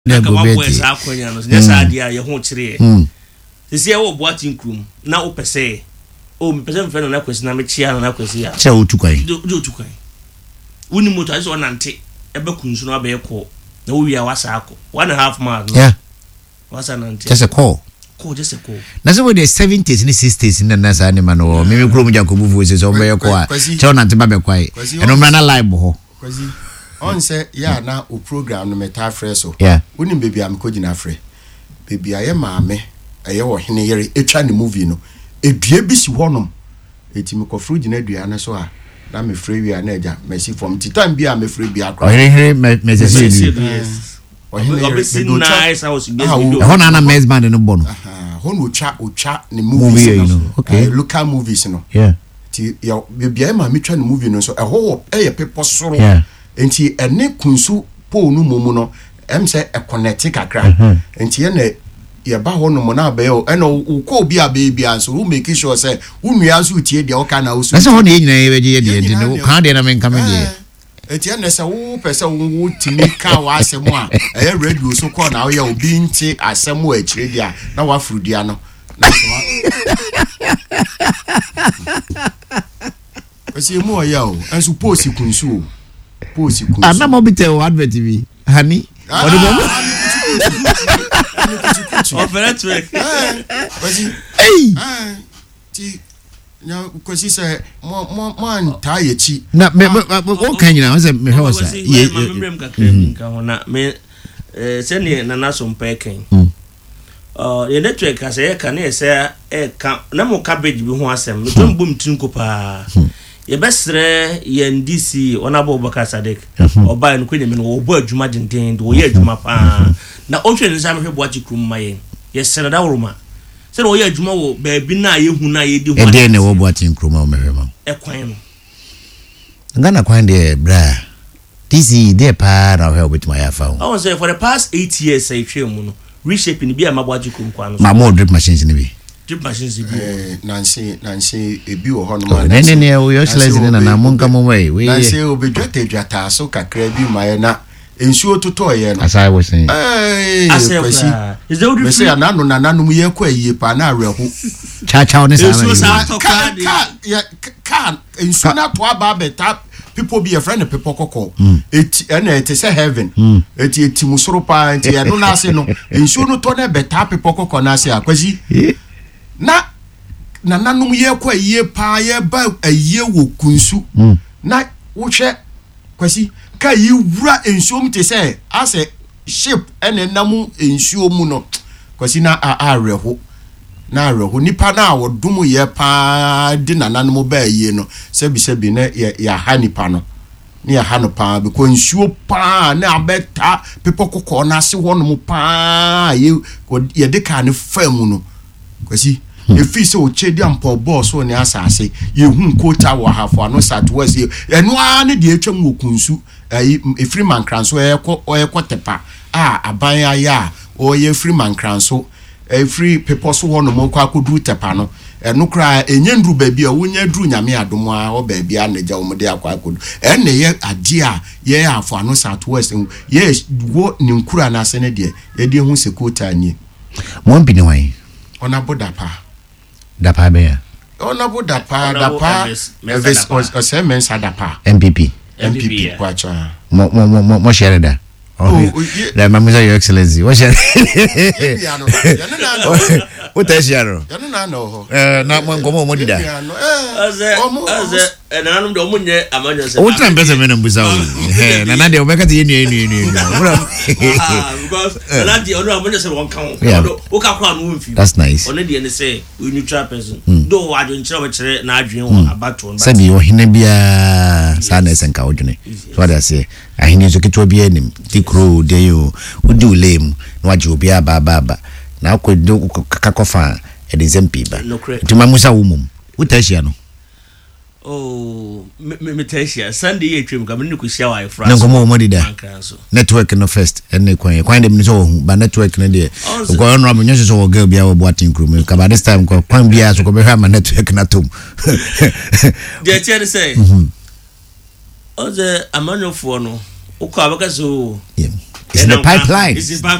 na go boys akonya no yes adia ye ho kire sisi e wo boating krum na wo pese o me pese mfe no na kwesi na me chia no na kwesi ya che otukwan do otukwan woni moto aso nante ebe kunsu no abe ko na wo wia wasa akọ 1.5 miles yeah wasa nante just a call just a call na so the 70s ni 60s ni na sa ni ma no me krom ja ko bufu se so be ko a che nante ba be kwai eno mra na live ho kwasi on say ya na o program no meta freso yeah woni baby am ko gina fre baby aye maame aye wo hene yere etwa ne movie no edua bi si honom etimi ko fru gina dua na so a na me free wi na eja merci from titan bi a me free bi akra here me say yes obviously nice house hona na mess band no bono hono ocha ne movies no okay local movies no yeah ti ya baby aye maame twa ne movie no so eho eye pepo soro enti ene kunsu po no momu no em se e connect kakra enti ene ye ba ho no mo na ba yo ene uko obi ababy anso who make sure say unua anso tie de o ka na usu na se ho ne nyina ye beje de no kan de na men kam de enti ene se wo pese wo timi ka wa asemu a e radio so call na wo ya obi nti asemu a kire dia na wa frudia no na so pese mu o ya o anso posi kunsu ana mo bite o advert bi hani odi mo operator hey ti nya kwesi se mo anta ye chi na me o kan nyina se me ho sa ye membrem kakra hona me se ne na naso mpeken ye network ase ye kan ye se e kan na mo cabbage bi ho asem me to mbom tinko pa ye besre ye ndc onabo Bakar Sadek oba en kwenye me no obo adwuma denden do ye adwuma pa na ohwe ne sam hwe boachi krum maye ye senada woroma se no ye adwuma wo baabi na ye hu na ye di ho e de ne wo boachi krum ma mehwe ma e kwan no ngana kwan de bra dc de pa na hwe obetima ya fa I was say for the past 8 years I try mu no reshaping bi ma boachi krum kwan no ma mo drip machines ni bi drip machines bi nancy ebi wo hono ma ne o yo excellence ni na monka mo we nancy obedwata so kakra bi ma na ensuo toto ye no as I was saying is there we say ananu na nanu ye kwa yie pa na areho cha ni sa kan ensuo na to aba beta people be a friend people kokko it is a heaven it musoro pa enti eno na ase no ensuo no to na beta people kokko na ase akwasi na nanum ye kwa yie pa ye ba aye wo kunsu na wo hwe kwasi ka yi wura ensuo mte se ase ship ene namu ensuo mu no kwasi na areho nipa na wodum ye pa di nananum ba aye no sebi na ya ha nipa no ni ya ha no pa be ko ensuo pa na abeta people kokko na ase wonom pa ye de ka ne famu no kwasi efi se o chedi ampo boss o ne asase ye hu quota wo hafo ano southwest eno a ne de atwam wo kunsu efiri mankranso ekọ tepa aban aya o ye free mankranso free people so wono mo kwa kodu tepa no eno kra enye ndru baabi a wonya dru nyame adom a o baabi a naja o mode akwa kodu enne ye ade a ye afo ano southwest ye wo ni nkura na ase ne de ye de hu se quota ni mo bi ni wan ona bodapa dapa be ya ona bodapa eves o se mensa dapa MPP kwa cha mo share da la mamza your excellency what share what is share na no na mo ngomo mo dida na nanu de omunye amanyo se o tran pese me no buza o na de obeka te yenu because na de onu amanyo se won kan o ka kwa no mfi that's nice onu de ne say we neutral person do wadwo nkyere kire na adwen won abato se bi o hene bia sa na senka odwene so that say ahene so keto bia nim ti kro de yo odi ulem na waje obi aba na akodo kakofa edizempi ba tuma musa wumum utashia no me tashia Sunday ye twem ka me ko sia wa ifra na ngomo mo dida network no first enne kwan dem ni so ba network no de ko no am nyo so wo girl bia wo boating crew ka ba this time ko kwan bia so ko be ha ma network na tom de tiere say oze amanofo no ukwa baka so It's in the pipeline. It's in